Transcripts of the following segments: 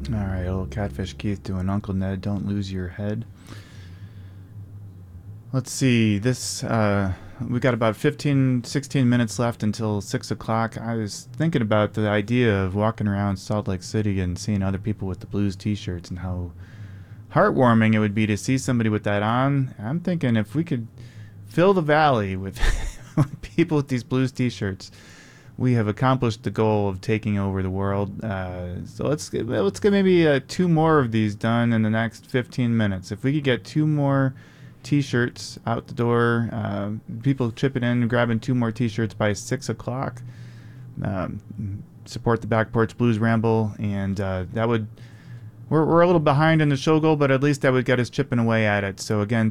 All right, old Catfish Keith doing Uncle Ned, Don't Lose Your Head. Let's see, we got about 15, 16 minutes left until 6 o'clock. I was thinking about the idea of walking around Salt Lake City and seeing other people with the blues t-shirts and how heartwarming it would be to see somebody with that on. I'm thinking if we could fill the valley with people with these blues t-shirts, we have accomplished the goal of taking over the world. So let's get maybe two more of these done in the next 15 minutes. If we could get two more t-shirts out the door, people chipping in, grabbing two more t-shirts by 6 o'clock, support the Back Porch Blues Ramble, and that would... We're a little behind in the show goal, but at least that would get us chipping away at it. So again,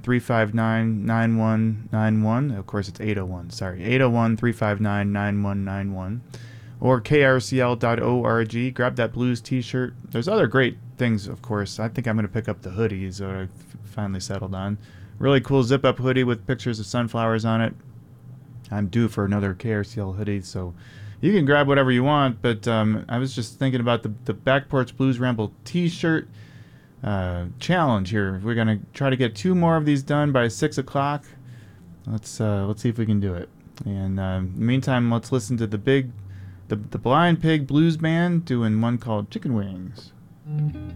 359-9191. Of course, it's 801. Sorry, 801-359-9191. Or krcl.org. Grab that blues t-shirt. There's other great things, of course. I think I'm going to pick up the hoodies that I finally settled on. Really cool zip-up hoodie with pictures of sunflowers on it. I'm due for another KRCL hoodie, so you can grab whatever you want, but I was just thinking about the Back Porch Blues Ramble t-shirt challenge here. We're going to try to get two more of these done by 6 o'clock. Let's see if we can do it. And in the meantime, let's listen to the Blind Pig Blues Band doing one called Chicken Wings.